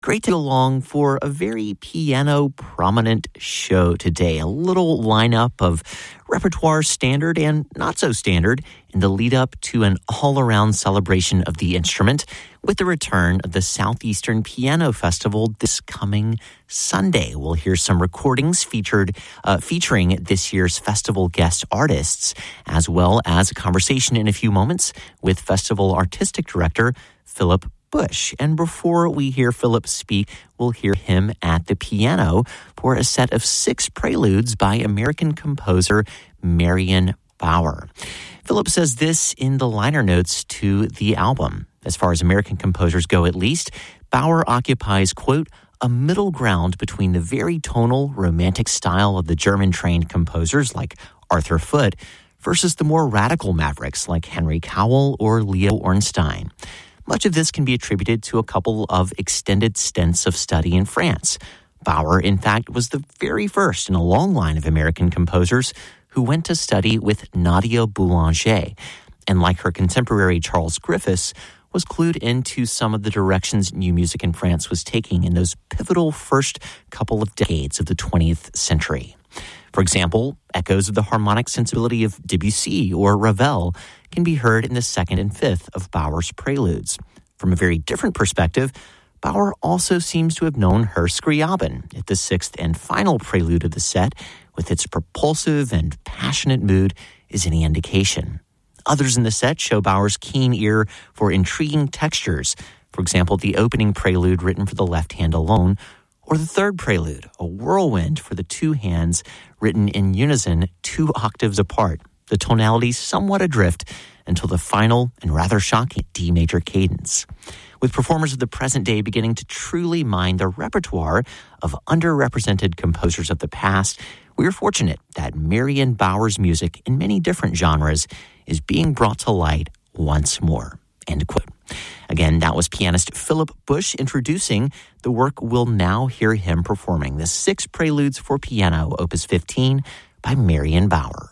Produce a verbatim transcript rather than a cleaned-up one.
Great to go along for a very piano-prominent show today. A little lineup of repertoire standard and not so standard in the lead-up to an all-around celebration of the instrument with the return of the Southeastern Piano Festival this coming Sunday. We'll hear some recordings featured uh, featuring this year's festival guest artists, as well as a conversation in a few moments with festival artistic director Philip Bush. And before we hear Philip speak, we'll hear him at the piano for a set of six preludes by American composer Marion Bauer. Philip says this in the liner notes to the album. As far as American composers go, at least, Bauer occupies, quote, a middle ground between the very tonal, romantic style of the German-trained composers like Arthur Foote versus the more radical mavericks like Henry Cowell or Leo Ornstein. Much of this can be attributed to a couple of extended stints of study in France. Bauer, in fact, was the very first in a long line of American composers who went to study with Nadia Boulanger, and like her contemporary Charles Griffiths, was clued into some of the directions new music in France was taking in those pivotal first couple of decades of the twentieth century. For example, echoes of the harmonic sensibility of Debussy or Ravel can be heard in the second and fifth of Bauer's preludes. From a very different perspective, Bauer also seems to have known her Scriabin at the sixth and final prelude of the set, with its propulsive and passionate mood is any indication. Others in the set show Bauer's keen ear for intriguing textures, for example, the opening prelude written for the left hand alone, or the third prelude, a whirlwind for the two hands written in unison two octaves apart, the tonality somewhat adrift until the final and rather shocking D major cadence. With performers of the present day beginning to truly mine the repertoire of underrepresented composers of the past, we are fortunate that Marion Bauer's music in many different genres is being brought to light once more. End quote. Again, that was pianist Philip Bush introducing the work we'll now hear him performing, the Six Preludes for Piano, Opus fifteen by Marion Bauer.